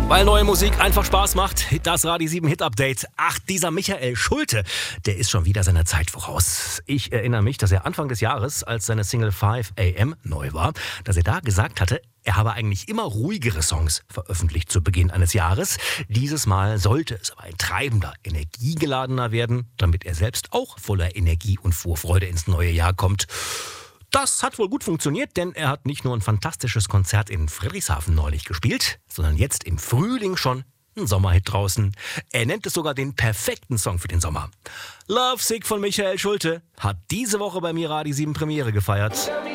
Weil neue Musik einfach Spaß macht. Das Radio 7 Hit Update. Ach, dieser Michael Schulte, der ist schon wieder seiner Zeit voraus. Ich erinnere mich, dass er Anfang des Jahres, als seine Single 5 AM neu war, dass er da gesagt hatte, er habe eigentlich immer ruhigere Songs veröffentlicht zu Beginn eines Jahres. Dieses Mal sollte es aber ein treibender, energiegeladener werden, damit er selbst auch voller Energie und Vorfreude ins neue Jahr kommt. Das hat wohl gut funktioniert, denn er hat nicht nur ein fantastisches Konzert in Friedrichshafen neulich gespielt, sondern jetzt im Frühling schon einen Sommerhit draußen. Er nennt es sogar den perfekten Song für den Sommer. Love Sick von Michael Schulte hat diese Woche bei mir Radio 7 Premiere gefeiert.